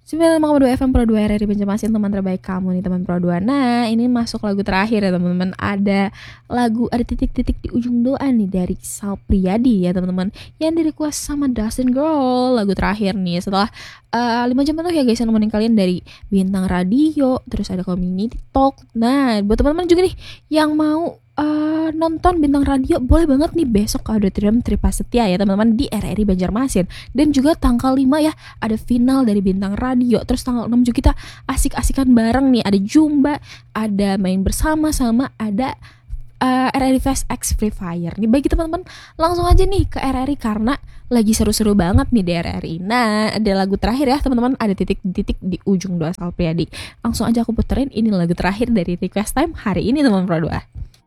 95,2 FM Pro 2 RRI Banjarmasin, teman terbaik kamu nih teman Pro 2. Nah, ini masuk lagu terakhir ya teman-teman. Ada titik-titik di ujung doa nih dari Sal Priadi ya teman-teman, yang di request sama Dustin Girl. Lagu terakhir nih setelah 5 jam penuh ya guys, yang nemenin kalian dari Bintang Radio, terus ada Community Talk. Nah, buat teman-teman juga nih yang mau nonton Bintang Radio, boleh banget nih besok ke Auditorium Triprasetya ya teman-teman, di RRI Banjarmasin. Dan juga tanggal 5 ya ada final dari Bintang Radio. Terus tanggal 6 juga kita asik-asikan bareng nih, ada Jumba, ada main bersama, sama ada RRI Fest X Free Fire. Nih bagi teman-teman langsung aja nih ke RRI karena lagi seru-seru banget nih di RRI. Nah, ada lagu terakhir ya teman-teman, ada titik-titik di ujung doa Sal Priadi. Langsung aja aku puterin, ini lagu terakhir dari Request Time hari ini teman Pro 2.